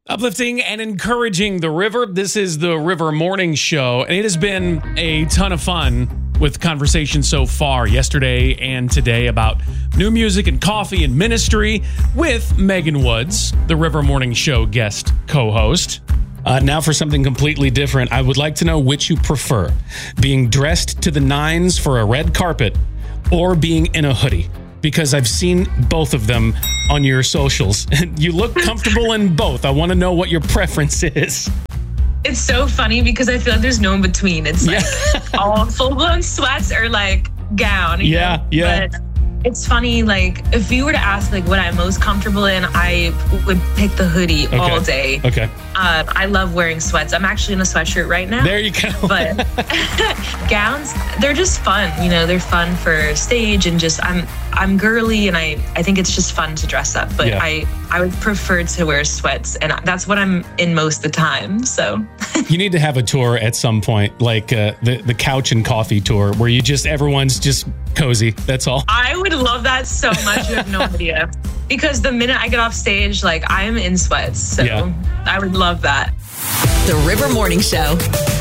Uplifting and encouraging the river. This is the River Morning Show, and it has been a ton of fun with conversation so far yesterday and today about new music and coffee and ministry with Megan Woods, the River Morning Show guest co-host. Now for something completely different. I would like to know which you prefer, being dressed to the nines for a red carpet or being in a hoodie. Because I've seen both of them on your socials. You look comfortable in both. I want to know what your preference is. It's so funny because I feel like there's no in between. It's like all full-blown sweats or like gown. Yeah. But it's funny, like if you were to ask like what I'm most comfortable in, I would pick the hoodie all day. Okay. I love wearing sweats. I'm actually in a sweatshirt right now. There you go. But gowns, they're just fun. You know, they're fun for stage and just I'm girly and I think it's just fun to dress up. But I would prefer to wear sweats and that's what I'm in most of the time. So you need to have a tour at some point, like the couch and coffee tour where everyone's just cozy. That's all. I would love that so much. You have no idea. Because the minute I get off stage, like I'm in sweats. So I would love that. The River Morning Show.